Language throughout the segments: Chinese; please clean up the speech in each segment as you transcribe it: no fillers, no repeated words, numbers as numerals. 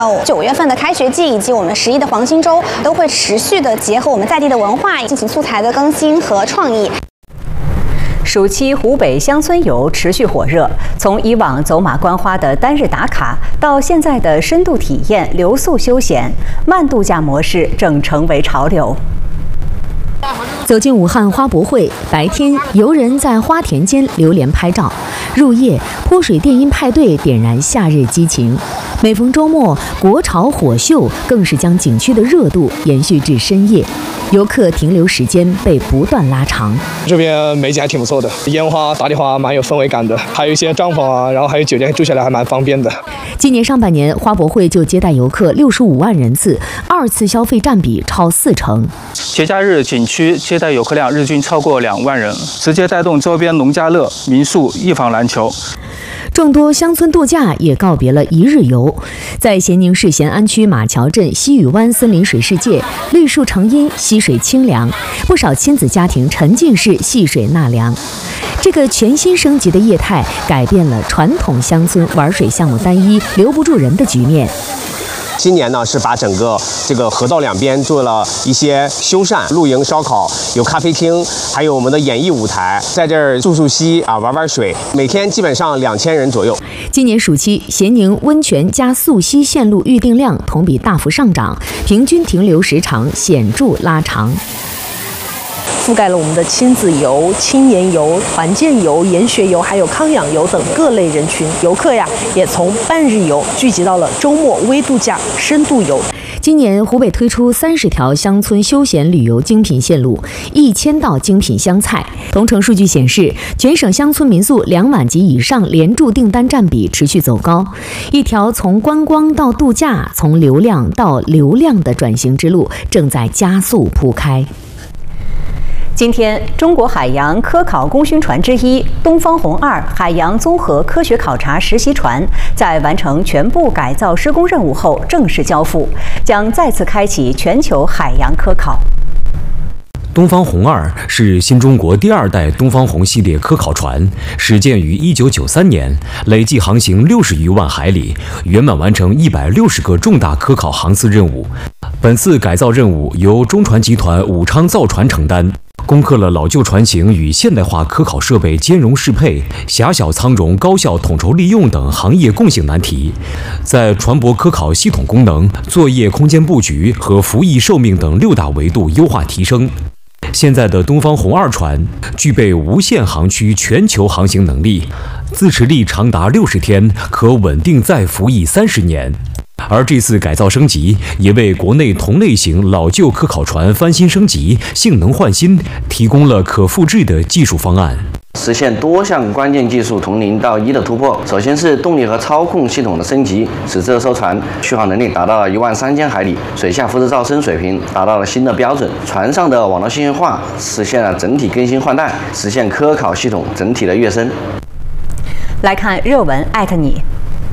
9月份的开学季以及我们11的黄金周，都会持续的结合我们在地的文化，进行素材的更新和创意。 暑期湖北乡村游持续火热，从以往走马观花的单日打卡，到现在的深度体验、留宿休闲，慢度假模式正成为潮流。 走进武汉花博会，白天游人在花田间流连拍照，入夜泼水电音派对点燃夏日激情。每逢周末，国潮火秀更是将景区的热度延续至深夜，游客停留时间被不断拉长。 这边美景还挺不错的，烟花、打底花蛮有氛围感的，还有一些帐篷啊，然后还有酒店住下来还蛮方便的。 今年上半年，花博会就接待游客65万人次，二次消费占比超40%。 节假日景区接待游客量日均超过2万人，直接带动周边农家乐、民宿一房难求。 众多乡村度假也告别了一日游，在咸宁市咸安区马桥镇西屿湾森林水世界，绿树成荫，溪水清凉，不少亲子家庭沉浸式戏水纳凉。这个全新升级的业态，改变了传统乡村玩水项目单一、留不住人的局面。 今年呢是把整个这个河道两边做了一些修缮，露营、烧烤，有咖啡厅，还有我们的演艺舞台，在这儿溯溪啊，玩水，每天基本上2000人左右。 今年暑期，咸宁温泉加溯溪线路预订量同比大幅上涨，平均停留时长显著拉长。 覆盖了我们的亲子游、青年游、团建游、研学游，还有康养游等各类人群。游客呀，也从半日游聚集到了周末微度假、深度游。 今年湖北推出30条乡村休闲旅游精品线路，1000道精品湘菜。同城数据显示，全省乡村民宿2晚及以上连住订单占比持续走高，一条从观光到度假、从流量到流量的转型之路正在加速铺开。 今天，中国海洋科考功勋船之一“东方红2”海洋综合科学考察实习船，在完成全部改造施工任务后正式交付，将再次开启全球海洋科考。 东方红2是新中国第2代东方红系列科考船，始建于1993年，累计航行60余万海里，圆满完成160个重大科考航次任务。本次改造任务由中船集团武昌造船承担。攻克了老旧船型与现代化科考设备兼容适配、狭小舱容高效统筹利用等行业共性难题，在船舶科考系统功能、作业空间布局和服役寿命等6大维度优化提升。现在的东方红2船具备无限航区全球航行能力，自持力长达60天，可稳定再服役30年。而这次改造升级，也为国内同类型老旧科考船翻新升级、性能换新提供了可复制的技术方案， 实现多项关键技术从0到1的突破。首先是动力和操控系统的升级，使这艘船续航能力达到了13000海里，水下浮质噪声水平达到了新的标准。船上的网络信息化实现了整体更新换代，实现科考系统整体的跃升。 来看热文艾特你。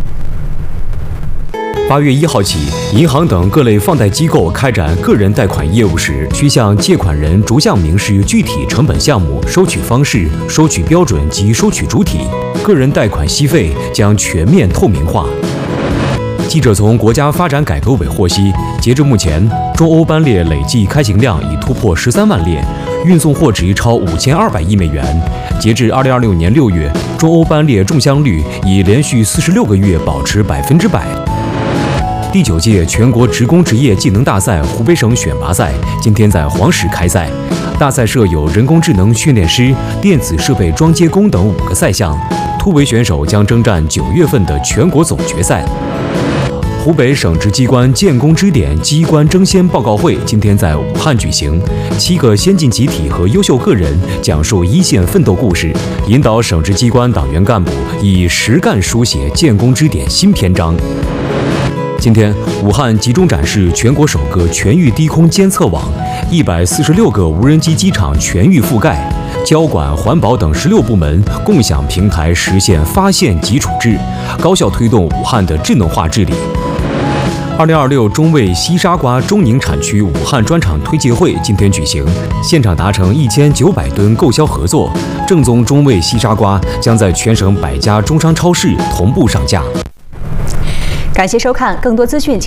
8月1号起，银行等各类放贷机构开展个人贷款业务时，需向借款人逐项明示具体成本项目、收取方式、收取标准及收取主体。个人贷款息费将全面透明化。记者从国家发展改革委获悉，截至目前，中欧班列累计开行量已突破13万列，运送货值超5200亿美元。截至2026年6月，中欧班列中箱率已连续46个月保持100%。第9届全国职工职业技能大赛湖北省选拔赛今天在黄石开赛，大赛设有人工智能训练师、电子设备装接工等5个赛项，突围选手将征战9月份的全国总决赛。湖北省直机关建功支点机关争先报告会今天在武汉举行，7个先进集体和优秀个人讲述一线奋斗故事，引导省直机关党员干部以实干书写建功支点新篇章。今天，武汉集中展示全国首个全域低空监测网，146个无人机机场全域覆盖，交管、环保等16部门共享平台，实现发现及处置，高效推动武汉的智能化治理。2026中卫西沙瓜中宁产区武汉专场推介会今天举行，现场达成1900吨购销合作，正宗中卫西沙瓜将在全省100家中商超市同步上架。 感谢收看，更多资讯请